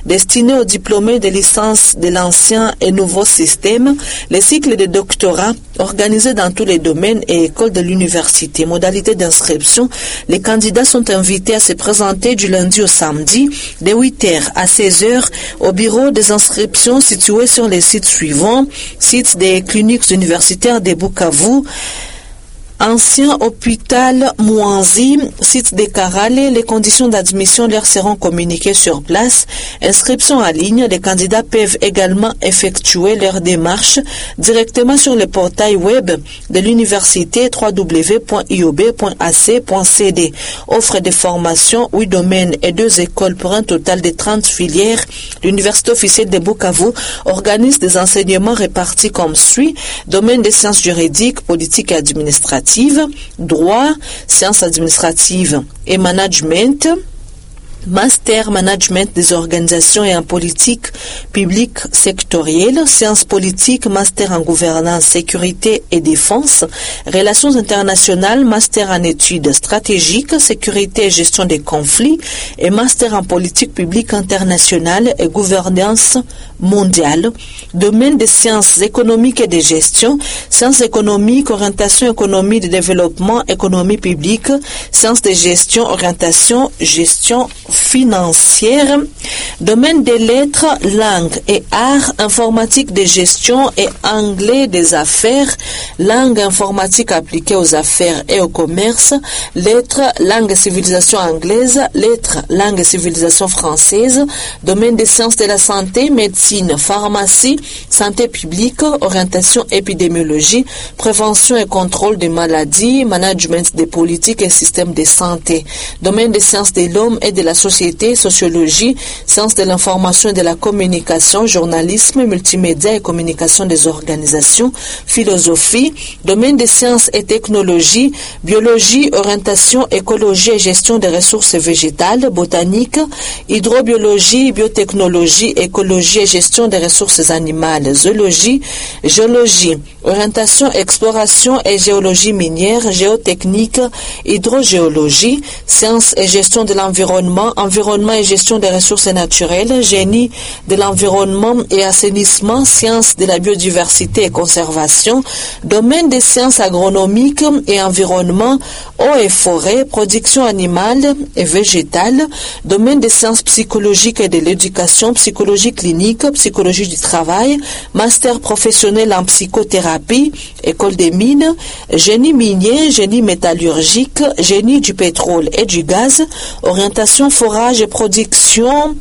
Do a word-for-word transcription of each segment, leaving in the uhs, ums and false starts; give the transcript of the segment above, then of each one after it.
destiné aux diplômés de licence de l'ancien et nouveau système, les cycles de doctorat organisés dans tous les domaines et écoles de l'université. Modalité d'inscription, les candidats sont invités à se présenter du lundi au samedi de huit heures à seize heures au bureau des inscriptions situé sur les sites suivants: site des cliniques universitaires de Bukavu, ancien hôpital Mouanzi, site de Karale. Les conditions d'admission leur seront communiquées sur place. Inscription en ligne. Les candidats peuvent également effectuer leur démarche directement sur le portail web de l'université w w w point i o b point a c point c d. Offre de formation, huit domaines et deux écoles pour un total de trente filières. L'université officielle de Bukavu organise des enseignements répartis comme suit: domaine des sciences juridiques, politiques et administratives, droit, sciences administratives et management, master management des organisations et en politique publique sectorielle, sciences politiques, master en gouvernance, sécurité et défense, relations internationales, master en études stratégiques, sécurité et gestion des conflits et master en politique publique internationale et gouvernance mondiale, domaine des sciences économiques et de gestion, sciences économiques, orientation économie de développement, économie publique, sciences de gestion, orientation, gestion financière, domaine des lettres, langue et arts, informatique de gestion et anglais des affaires, langue informatique appliquée aux affaires et au commerce, lettres, langue et civilisation anglaise, lettres, langue et civilisation française, domaine des sciences de la santé, médecine, pharmacie, santé publique, orientation épidémiologie, prévention et contrôle des maladies, management des politiques et systèmes de santé, domaine des sciences de l'homme et de la société, sociologie, sciences de l'information et de la communication, journalisme, multimédia et communication des organisations, philosophie, domaine des sciences et technologies, biologie, orientation, écologie et gestion des ressources végétales, botanique, hydrobiologie, biotechnologie, écologie et gestion des ressources animales, zoologie, géologie, orientation, exploration et géologie minière, géotechnique, hydrogéologie, sciences et gestion de l'environnement, environnement et gestion des ressources naturelles, génie de l'environnement et assainissement, sciences de la biodiversité et conservation, domaine des sciences agronomiques et environnement, eau et forêt, production animale et végétale, domaine des sciences psychologiques et de l'éducation, psychologie clinique, psychologie du travail, master professionnel en psychothérapie, école des mines, génie minier, génie métallurgique, génie du pétrole et du gaz, orientation forage et production,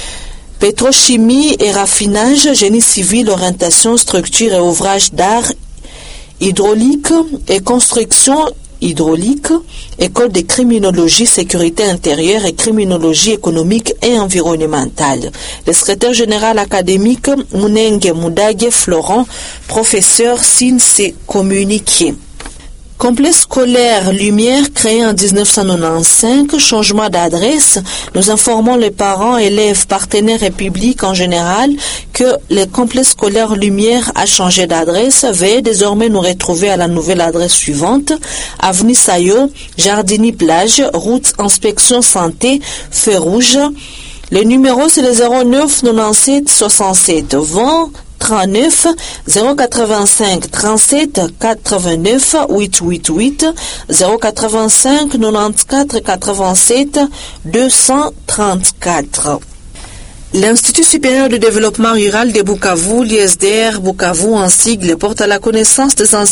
pétrochimie et raffinage, génie civil, orientation, structure et ouvrage d'art, hydraulique et construction hydraulique, école de criminologie, sécurité intérieure et criminologie économique et environnementale. Le secrétaire général académique Munenge Mudage Florent, professeur, signe ses communiqués. Complexe scolaire Lumière créé en mille neuf cent quatre-vingt-quinze, changement d'adresse. Nous informons les parents, élèves, partenaires et publics en général que le complexe scolaire Lumière a changé d'adresse. Veuillez désormais nous retrouver à la nouvelle adresse suivante: avenue Sayo, Jardini Plage, route inspection santé, feu rouge. Le numéro c'est le zéro neuf quatre-vingt-dix-sept soixante-sept vingt trente-neuf, zéro quatre-vingt-cinq trente-sept quatre-vingt-neuf huit cent quatre-vingt-huit, zéro quatre-vingt-cinq quatre-vingt-quatorze quatre-vingt-sept deux cent trente-quatre. L'Institut supérieur de développement rural de Bukavu, l'I S D R Bukavu en sigle, porte à la connaissance des anciens